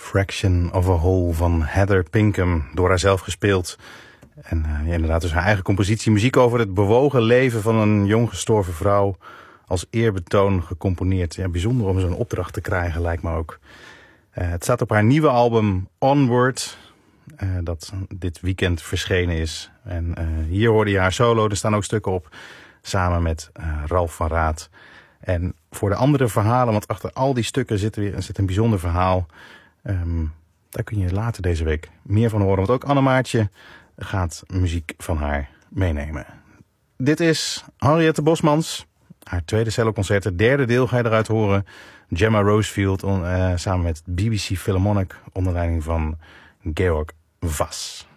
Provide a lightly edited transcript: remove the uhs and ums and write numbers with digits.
Fraction of a Whole van Heather Pinkham, door haarzelf gespeeld. En inderdaad dus haar eigen compositie. Muziek over het bewogen leven van een jong gestorven vrouw. Als eerbetoon gecomponeerd. Ja, bijzonder om zo'n opdracht te krijgen, lijkt me ook. Het staat op haar nieuwe album Onward. Dat dit weekend verschenen is. En hier hoorde je haar solo. Er staan ook stukken op. Samen met Ralf van Raat. En voor de andere verhalen, want achter al die stukken zit een bijzonder verhaal. Daar kun je later deze week meer van horen. Want ook Annemaartje gaat muziek van haar meenemen. Dit is Henriette Bosmans. Haar tweede celloconcert. Het derde deel ga je eruit horen. Gemma Rosefield samen met BBC Philharmonic onder leiding van Georg Vass.